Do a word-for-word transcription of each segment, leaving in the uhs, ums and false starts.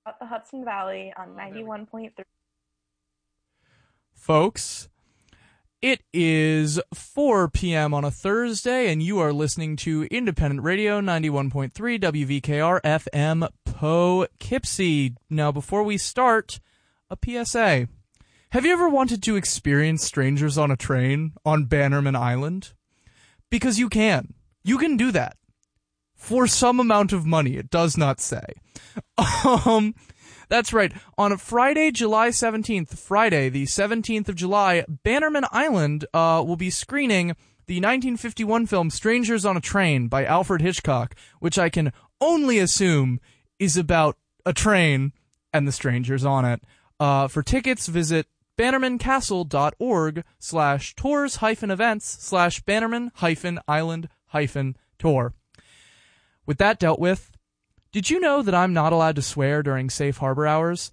About the Hudson Valley on ninety-one point three. Folks, it is four p.m. on a Thursday, and you are listening to Independent Radio ninety-one point three W V K R F M Poughkeepsie. Now, before we start, a P S A. Have you ever wanted to experience strangers on a train on Bannerman Island? Because you can. You can do that. For some amount of money, it does not say. Um, that's right. On a Friday, July seventeenth, Friday, the seventeenth of July, Bannerman Island uh, will be screening the nineteen fifty-one film Strangers on a Train by Alfred Hitchcock, which I can only assume is about a train and the strangers on it. Uh, for tickets, visit bannermancastle.org slash tours hyphen events slash bannerman hyphen island hyphen tour. With that dealt with, did you know that I'm not allowed to swear during safe harbor hours?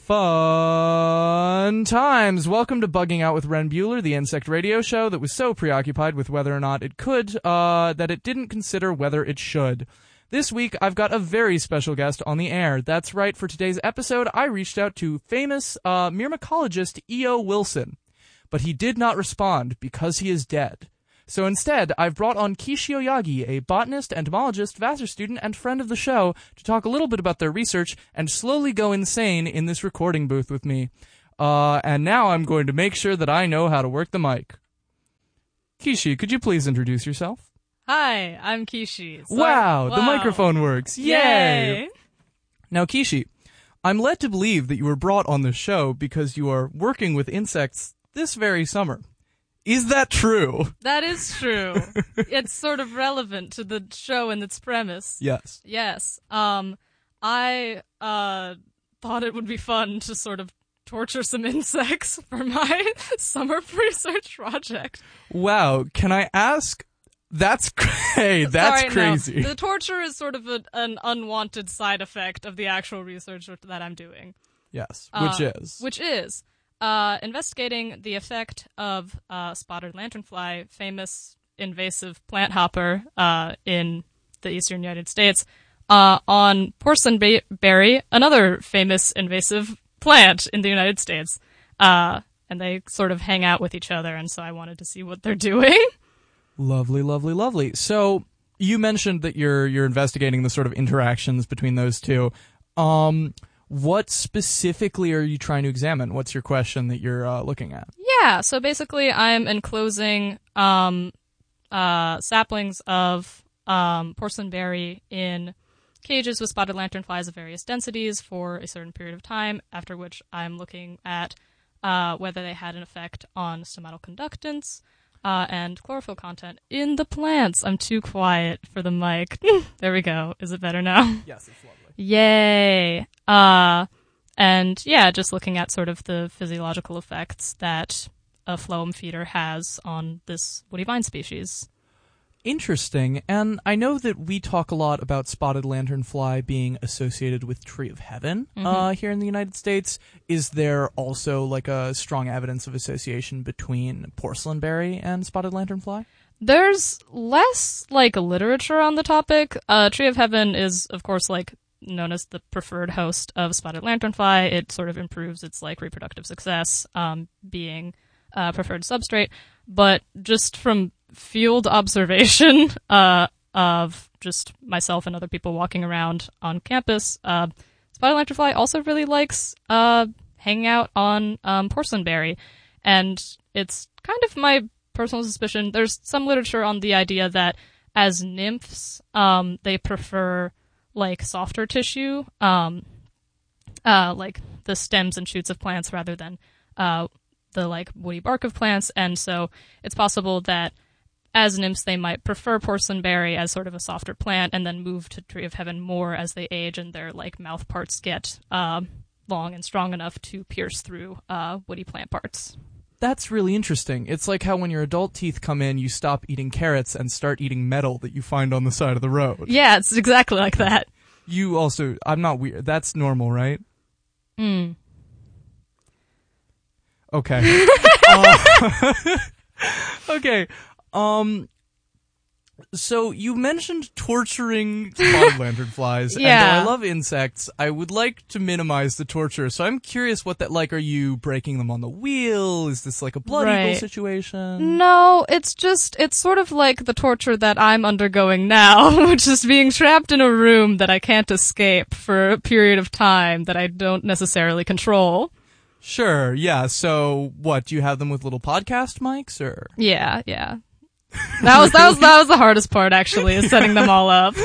Fun times! Welcome to Bugging Out with Ren Bueller, the insect radio show that was so preoccupied with whether or not it could, uh, that it didn't consider whether it should. This week, I've got a very special guest on the air. That's right, for today's episode, I reached out to famous uh, myrmecologist E O Wilson. But he did not respond because he is dead. So instead, I've brought on Kishi Oyagi, a botanist, entomologist, Vassar student, and friend of the show, to talk a little bit about their research and slowly go insane in this recording booth with me. Uh, and now I'm going to make sure that I know how to work the mic. Kishi, could you please introduce yourself? Hi, I'm Kishi. So, wow, wow, the microphone works. Yay! Yay! Now, Kishi, I'm led to believe that you were brought on the show because you are working with insects this very summer. Is that true? That is true. It's sort of relevant to the show and its premise. Yes. Yes. Um, I uh thought it would be fun to sort of torture some insects for my summer research project. Wow. Can I ask? That's crazy. That's Sorry, crazy. No. The torture is sort of a, an unwanted side effect of the actual research that I'm doing. Yes. Which uh, is? Which is. Uh, investigating the effect of uh, spotted lanternfly, famous invasive plant hopper uh, in the eastern United States, uh, on porcelain ba- berry, another famous invasive plant in the United States. Uh, and they sort of hang out with each other, and so I wanted to see what they're doing. Lovely, lovely, lovely. So you mentioned that you're you're investigating the sort of interactions between those two. Um... What specifically are you trying to examine? What's your question that you're uh, looking at? Yeah, so basically I'm enclosing um, uh, saplings of um, porcelain berry in cages with spotted lanternflies of various densities for a certain period of time, after which I'm looking at uh, whether they had an effect on stomatoconductance uh, and chlorophyll content in the plants. I'm too quiet for the mic. There we go. Is it better now? Yes, it's lovely. Yay. Uh, and yeah, just looking at sort of the physiological effects that a phloem feeder has on this woody vine species. Interesting. And I know that we talk a lot about spotted lanternfly being associated with tree of heaven mm-hmm. uh, here in the United States. Is there also like a strong evidence of association between porcelain berry and spotted lanternfly? There's less like literature on the topic. Uh, tree of heaven is, of course, like known as the preferred host of spotted lanternfly. It sort of improves its like reproductive success, um, being uh, preferred substrate. But just from field observation uh, of just myself and other people walking around on campus, uh, spotted lanternfly also really likes uh, hanging out on um, porcelain berry, and it's kind of my personal suspicion. There's some literature on the idea that as nymphs, um, they prefer like softer tissue, um, uh, like the stems and shoots of plants rather than, uh, the like woody bark of plants. And so it's possible that as nymphs, they might prefer porcelain berry as sort of a softer plant and then move to tree of heaven more as they age and their like mouth parts get, uh, long and strong enough to pierce through, uh, woody plant parts. That's really interesting. It's like how when your adult teeth come in, you stop eating carrots and start eating metal that you find on the side of the road. Yeah, it's exactly like that. You also, I'm not weird. That's normal, right? Mm. Okay. uh, okay. Um, So you mentioned torturing spotted lanternflies, Yeah. and though I love insects, I would like to minimize the torture. So I'm curious what that like. Are you breaking them on the wheel? Is this like a blood eagle Right. situation? No, it's just, it's sort of like the torture that I'm undergoing now, which is being trapped in a room that I can't escape for a period of time that I don't necessarily control. Sure, yeah. So what, do you have them with little podcast mics, or? Yeah, yeah. That was, that was, that was the hardest part, actually, is setting them all up.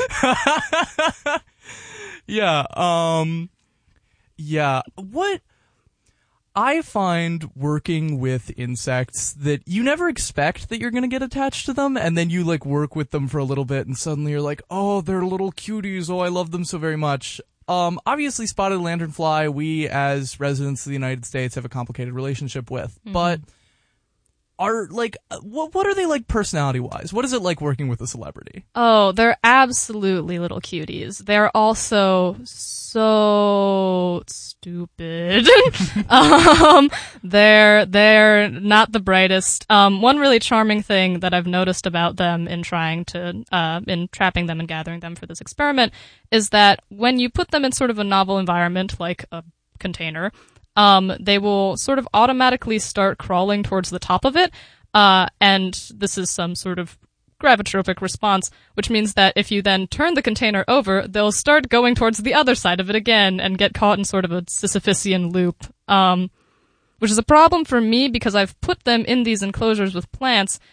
Yeah, um, yeah. What I find working with insects that you never expect that you're gonna get attached to them, and then you like work with them for a little bit, and suddenly you're like, oh, they're little cuties. Oh, I love them so very much. Um, obviously, spotted lanternfly, we as residents of the United States have a complicated relationship with, Mm-hmm. but are like, what what are they like personality wise? What is it like working with a celebrity? Oh, they're absolutely little cuties. They're also so stupid. um, they're, they're not the brightest. Um, one really charming thing that I've noticed about them in trying to, uh, in trapping them and gathering them for this experiment is that when you put them in sort of a novel environment, like a container, um, they will sort of automatically start crawling towards the top of it. Uh, and this is some sort of gravitropic response, which means that if you then turn the container over, they'll start going towards the other side of it again and get caught in sort of a Sisyphusian loop. Um, which is a problem for me because I've put them in these enclosures with plants